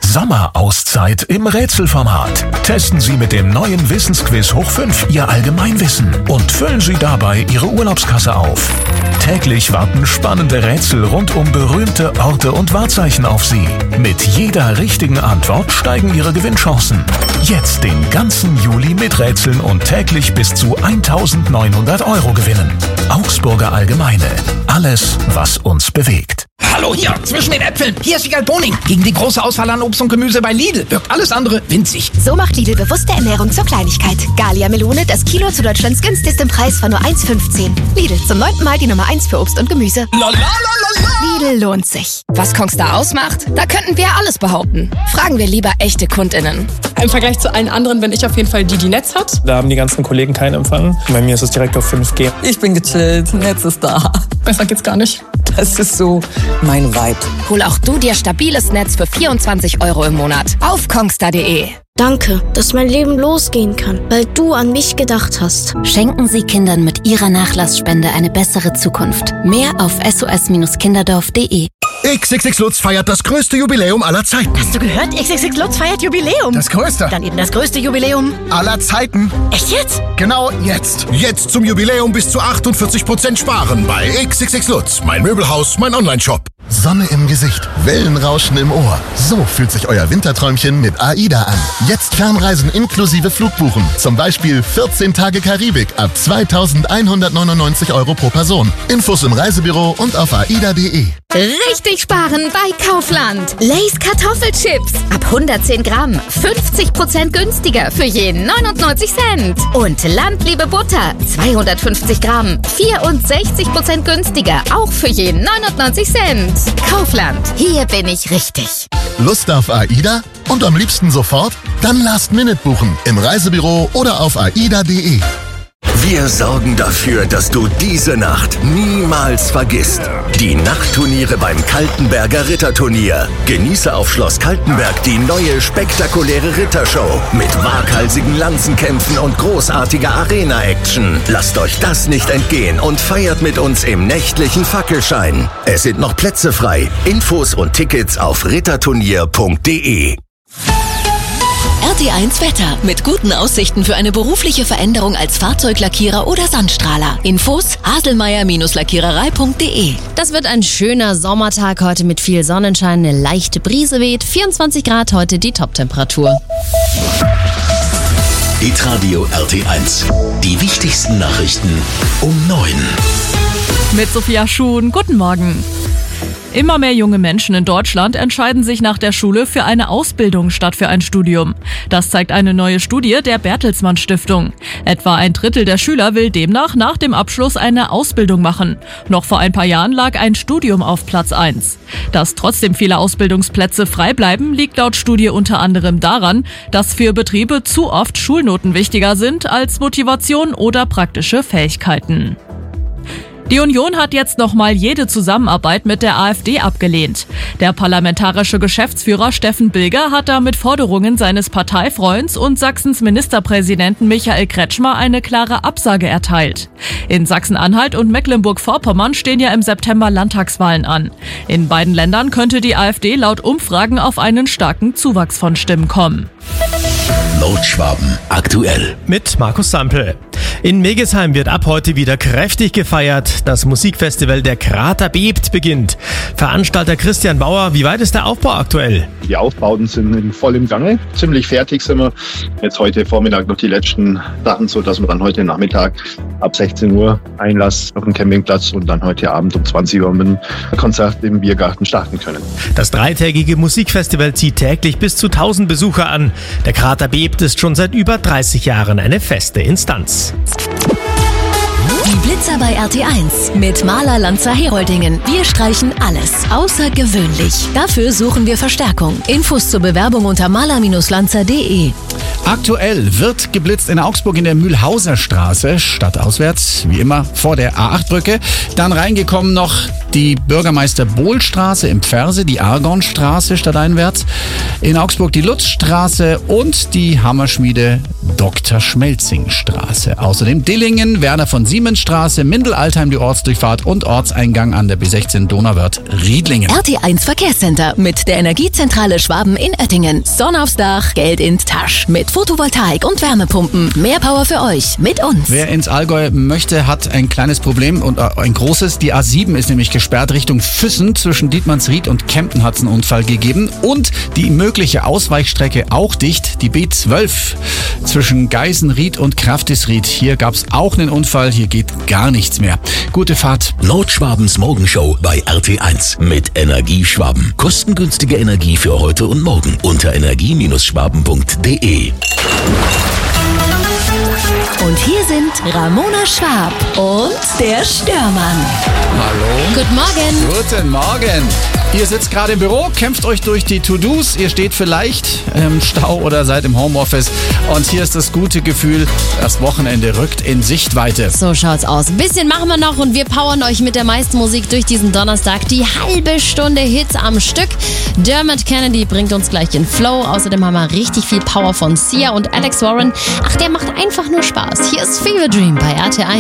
Sommerauszeit im Rätselformat. Testen Sie mit dem neuen Wissensquiz Hoch 5 Ihr Allgemeinwissen und füllen Sie dabei Ihre Urlaubskasse auf. Täglich warten spannende Rätsel rund um berühmte Orte und Wahrzeichen auf Sie. Mit jeder richtigen Antwort steigen Ihre Gewinnchancen. Jetzt den ganzen Juli miträtseln und täglich bis zu 1.900 € gewinnen. Augsburger Allgemeine. Alles, was uns bewegt. Hallo hier, zwischen den Äpfeln. Hier ist Wiegald Boning. Gegen die große Auswahl an Obst und Gemüse bei Lidl wirkt alles andere winzig. So macht Lidl bewusste Ernährung zur Kleinigkeit. Gallia Melone, das Kilo zu Deutschlands günstigstem Preis von nur 1,15. Lidl, zum 9. Mal die Nummer 1 für Obst und Gemüse. Lidl lohnt sich. Was Kongstar ausmacht, da könnten wir alles behaupten. Fragen wir lieber echte KundInnen. Im Vergleich zu allen anderen bin ich auf jeden Fall die Netz hat. Da haben die ganzen Kollegen keinen Empfang. Bei mir ist es direkt auf 5G. Ich bin gechillt, Netz ist da. Besser geht's gar nicht. Das ist so mein Vibe. Hol auch du dir stabiles Netz für 24 € im Monat auf kongstar.de. Danke, dass mein Leben losgehen kann, weil du an mich gedacht hast. Schenken Sie Kindern mit Ihrer Nachlassspende eine bessere Zukunft. Mehr auf sos-kinderdorf.de. XXX Lutz feiert das größte Jubiläum aller Zeiten. Hast du gehört? XXX Lutz feiert Jubiläum. Das größte. Dann eben das größte Jubiläum aller Zeiten. Echt jetzt? Genau jetzt. Jetzt zum Jubiläum bis zu 48% sparen bei XXX Lutz. Mein Möbelhaus, mein Onlineshop. Sonne im Gesicht, Wellenrauschen im Ohr. So fühlt sich euer Winterträumchen mit AIDA an. Jetzt Fernreisen inklusive Flugbuchen. Zum Beispiel 14 Tage Karibik ab 2.199 € pro Person. Infos im Reisebüro und auf aida.de. Richtig sparen bei Kaufland. Lay's Kartoffelchips ab 110 Gramm 50% günstiger für je 99 Cent. Und Landliebe Butter 250 Gramm 64% günstiger auch für je 99 Cent. Kaufland, hier bin ich richtig. Lust auf AIDA? Und am liebsten sofort? Dann Last-Minute buchen im Reisebüro oder auf aida.de. Wir sorgen dafür, dass du diese Nacht niemals vergisst. Die Nachtturniere beim Kaltenberger Ritterturnier. Genieße auf Schloss Kaltenberg die neue spektakuläre Rittershow mit waghalsigen Lanzenkämpfen und großartiger Arena-Action. Lasst euch das nicht entgehen und feiert mit uns im nächtlichen Fackelschein. Es sind noch Plätze frei. Infos und Tickets auf ritterturnier.de. RT1 Wetter mit guten Aussichten für eine berufliche Veränderung als Fahrzeuglackierer oder Sandstrahler. Infos haselmeier-lackiererei.de. Das wird ein schöner Sommertag heute mit viel Sonnenschein, eine leichte Brise weht, 24 Grad heute die Toptemperatur. Hitradio RT1. Die wichtigsten Nachrichten um 9. Mit Sophia Schuhn, guten Morgen. Immer mehr junge Menschen in Deutschland entscheiden sich nach der Schule für eine Ausbildung statt für ein Studium. Das zeigt eine neue Studie der Bertelsmann Stiftung. Etwa ein Drittel der Schüler will demnach nach dem Abschluss eine Ausbildung machen. Noch vor ein paar Jahren lag ein Studium auf Platz 1. Dass trotzdem viele Ausbildungsplätze frei bleiben, liegt laut Studie unter anderem daran, dass für Betriebe zu oft Schulnoten wichtiger sind als Motivation oder praktische Fähigkeiten. Die Union hat jetzt nochmal jede Zusammenarbeit mit der AfD abgelehnt. Der parlamentarische Geschäftsführer Steffen Bilger hat damit Forderungen seines Parteifreunds und Sachsens Ministerpräsidenten Michael Kretschmer eine klare Absage erteilt. In Sachsen-Anhalt und Mecklenburg-Vorpommern stehen ja im September Landtagswahlen an. In beiden Ländern könnte die AfD laut Umfragen auf einen starken Zuwachs von Stimmen kommen. Nordschwaben aktuell mit Markus Sampel. In Megesheim wird ab heute wieder kräftig gefeiert. Das Musikfestival Der Krater bebt beginnt. Veranstalter Christian Bauer, wie weit ist der Aufbau aktuell? Die Aufbauten sind voll im Gange. Ziemlich fertig sind wir. Jetzt heute Vormittag noch die letzten Sachen, sodass wir dann heute Nachmittag ab 16 Uhr Einlass auf dem Campingplatz und dann heute Abend um 20 Uhr mit einem Konzert im Biergarten starten können. Das dreitägige Musikfestival zieht täglich bis zu 1000 Besucher an. Der Krater bebt ist schon seit über 30 Jahren eine feste Instanz. Die Blitzer bei RT1 mit Maler Lanzer Heroldingen. Wir streichen alles außergewöhnlich. Dafür suchen wir Verstärkung. Infos zur Bewerbung unter maler-lanzer.de. Aktuell wird geblitzt in Augsburg in der Mühlhauser Straße, stadtauswärts, wie immer vor der A8-Brücke. Dann reingekommen noch die Bürgermeister-Bohl-Straße im Pferse, die Argonstraße stadteinwärts. In Augsburg die Lutzstraße und die Hammerschmiede Dr. Schmelzing Straße. Außerdem Dillingen, Werner von Siemens Siemensstraße, Mindel-Altheim die Ortsdurchfahrt und Ortseingang an der B16 Donauwörth Riedlingen. RT1 Verkehrscenter mit der Energiezentrale Schwaben in Oettingen. Sonne aufs Dach, Geld ins Tasch. Mit Photovoltaik und Wärmepumpen. Mehr Power für euch mit uns. Wer ins Allgäu möchte, hat ein kleines Problem und ein großes. Die A7 ist nämlich gesperrt Richtung Füssen. Zwischen Dietmannsried und Kempten hat es einen Unfall gegeben. Und die mögliche Ausweichstrecke auch dicht. Die B12 zwischen Geisenried und Kraftisried. Hier gab es auch einen Unfall. Hier geht gar nichts mehr. Gute Fahrt. Nordschwabens Morgenshow bei RT1 mit Energieschwaben. Kostengünstige Energie für heute und morgen unter energie-schwaben.de. Und hier sind Ramona Schwab und der Störmann. Hallo. Guten Morgen. Guten Morgen. Ihr sitzt gerade im Büro, kämpft euch durch die To-Dos. Ihr steht vielleicht im Stau oder seid im Homeoffice. Und hier ist das gute Gefühl, das Wochenende rückt in Sichtweite. So schaut's aus. Ein bisschen machen wir noch und wir powern euch mit der meisten Musik durch diesen Donnerstag. Die halbe Stunde Hits am Stück. Dermot Kennedy bringt uns gleich in Flow. Außerdem haben wir richtig viel Power von Sia und Alex Warren. Ach, der macht einfach nur Spaß. Hier ist Fever Dream bei RT1.